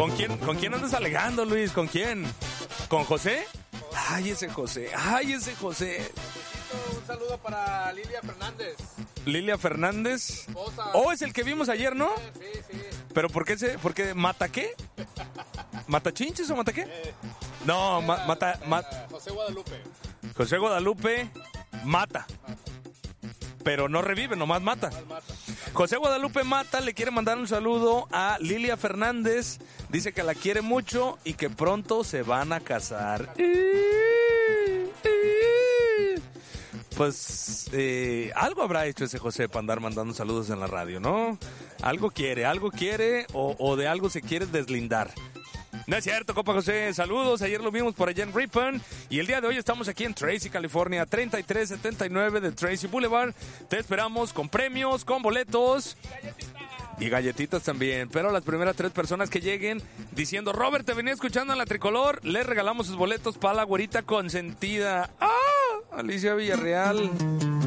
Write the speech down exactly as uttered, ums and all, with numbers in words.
¿Con quién, ¿Con quién andas alegando, Luis? ¿Con quién? ¿Con José? Ay, ese José. Ay, ese José. Un saludo para Lilia Fernández. Lilia Fernández. Esposa. Oh, es el que vimos ayer, ¿no? Sí, sí. ¿Pero por qué se, por qué mata qué? ¿Mata chinches o mata qué? Eh, No, ma- era, mata, era ma- José Guadalupe. José Guadalupe mata. Pero no revive, nomás mata. Mata. José Guadalupe Mata le quiere mandar un saludo a Lilia Fernández. Dice que la quiere mucho y que pronto se van a casar. Pues eh, algo habrá hecho ese José para andar mandando saludos en la radio, ¿no? Algo quiere, algo quiere o, o de algo se quiere deslindar. No es cierto, compa José. Saludos. Ayer lo vimos por allá en Ripon. Y el día de hoy estamos aquí en Tracy, California. treinta y tres setenta y nueve de Tracy Boulevard. Te esperamos con premios, con boletos. Y galletitas también. Pero las primeras tres personas que lleguen diciendo, Robert, te venía escuchando en la Tricolor, les regalamos sus boletos para la güerita consentida. ¡Ah! Alicia Villarreal.